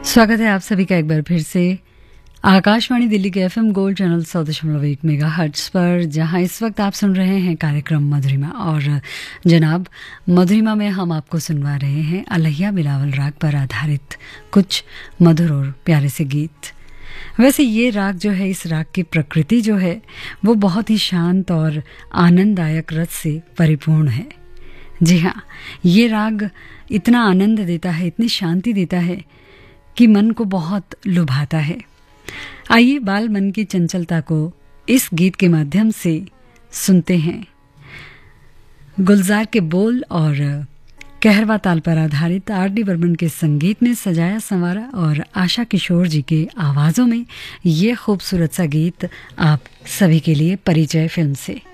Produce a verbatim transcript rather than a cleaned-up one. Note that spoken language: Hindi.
स्वागत है आप सभी का एक बार फिर से आकाशवाणी दिल्ली के एफएम गोल्ड चैनल सौ दशमलव एक मेगा हर्ट्ज पर, जहां इस वक्त आप सुन रहे हैं कार्यक्रम मधुरिमा। और जनाब, मधुरिमा में हम आपको सुनवा रहे हैं अलैया बिलावल राग पर आधारित कुछ मधुर और प्यारे से गीत। वैसे ये राग जो है, इस राग की प्रकृति जो है वो बहुत ही शांत और आनंददायक रस से परिपूर्ण है। जी हाँ, ये राग इतना आनंद देता है, इतनी शांति देता है कि मन को बहुत लुभाता है। आइए बाल मन की चंचलता को इस गीत के माध्यम से सुनते हैं। गुलजार के बोल और कहरवा ताल पर आधारित आर डी बर्मन के संगीत में सजाया संवारा और आशा किशोर जी के आवाज़ों में ये खूबसूरत सा गीत आप सभी के लिए परिचय फिल्म से।